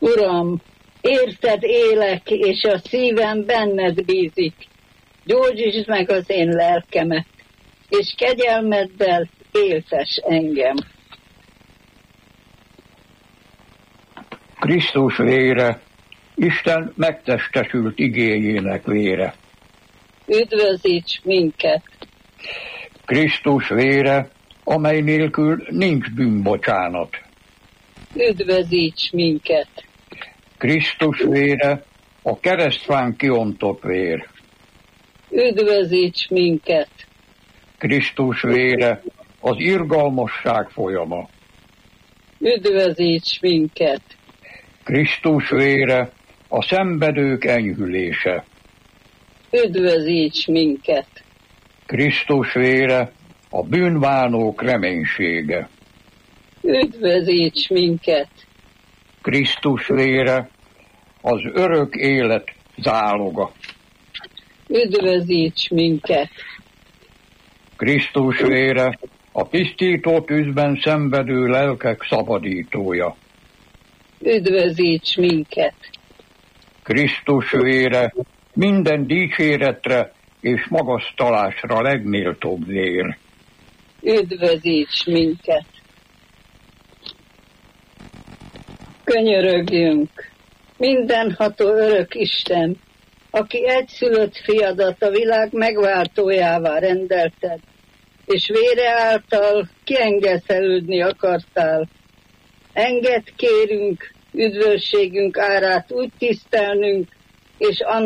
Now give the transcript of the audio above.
Uram, érted élek, és a szívem benned bízik. Gyógyítsd meg az én lelkemet, és kegyelmeddel éltes engem. Krisztus vére, Isten megtestesült igéjének vére. Üdvözíts minket! Krisztus vére, amely nélkül nincs bűnbocsánat. Üdvözíts minket! Krisztus vére, a keresztfán kiontott vér. Üdvözíts minket! Krisztus vére, az irgalmasság folyama. Üdvözíts minket! Krisztus vére, a szenvedők enyhülése. Üdvözíts minket! Krisztus vére, a bűnbánók reménysége. Üdvözíts minket! Krisztus vére, az örök élet záloga. Üdvözíts minket! Krisztus vére, a tisztító tűzben szenvedő lelkek szabadítója. Üdvözíts minket! Krisztus vére, minden dicséretre és magasztalásra legméltóbb vér. Üdvözíts minket! Könyörögjünk! Mindenható örök Isten, aki egyszülött fiadat a világ megváltójává rendelted, és vére által kiengeszelődni akartál. Engedd kérünk, üdvösségünk árát úgy tisztelnünk, és